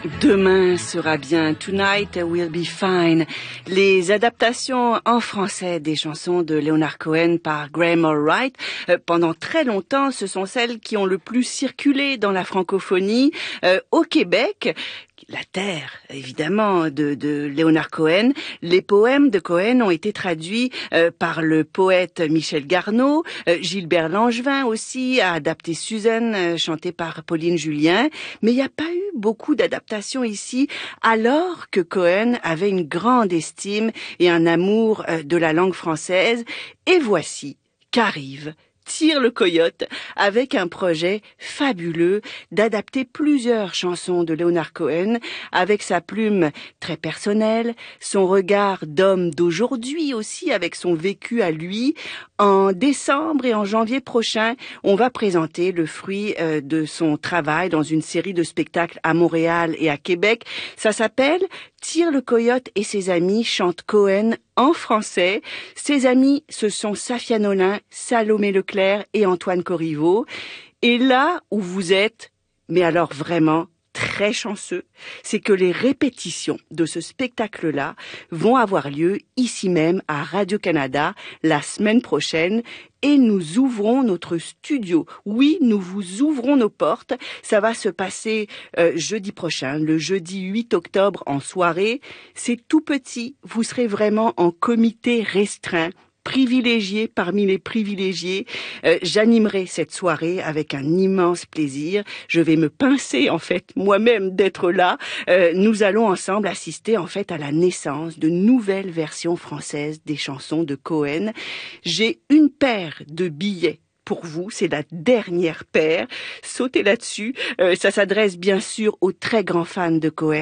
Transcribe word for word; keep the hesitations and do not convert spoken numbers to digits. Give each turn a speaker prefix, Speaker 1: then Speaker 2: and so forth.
Speaker 1: Demain sera bien, Tonight Will Be Fine. Les adaptations en français des chansons de Leonard Cohen par Graham Allwright, euh, pendant très longtemps, ce sont celles qui ont le plus circulé dans la francophonie. Euh, au Québec, la terre, évidemment, de, de Leonard Cohen. Les poèmes de Cohen ont été traduits euh, par le poète Michel Garneau. Euh, Gilbert Langevin aussi a adapté Suzanne, euh, chantée par Pauline Julien. Mais il n'y a pas eu beaucoup d'adaptations ici, alors que Cohen avait une grande estime et un amour euh, de la langue française. Et voici qu'arrive Tire le coyote avec un projet fabuleux d'adapter plusieurs chansons de Leonard Cohen avec sa plume très personnelle, son regard d'homme d'aujourd'hui aussi avec son vécu à lui. En décembre et en janvier prochain, on va présenter le fruit euh, de son travail dans une série de spectacles à Montréal et à Québec. Ça s'appelle Tire le coyote et ses amis chantent Cohen en français. Ses amis, ce sont Safia Nolin, Salomé Leclerc et Antoine Corriveau. Et là où vous êtes, mais alors vraiment très chanceux, c'est que les répétitions de ce spectacle-là vont avoir lieu ici même à Radio-Canada la semaine prochaine. Et nous ouvrons notre studio. Oui, nous vous ouvrons nos portes. Ça va se passer euh, jeudi prochain, le jeudi huit octobre en soirée. C'est tout petit. Vous serez vraiment en comité restreint, privilégié parmi les privilégiés. Euh, j'animerai cette soirée avec un immense plaisir. Je vais me pincer en fait moi-même d'être là. Euh, nous allons ensemble assister en fait à la naissance de nouvelles versions françaises des chansons de Cohen. J'ai une paire de billets pour vous, c'est la dernière paire. Sautez là-dessus. Euh, ça s'adresse bien sûr aux très grands fans de Cohen.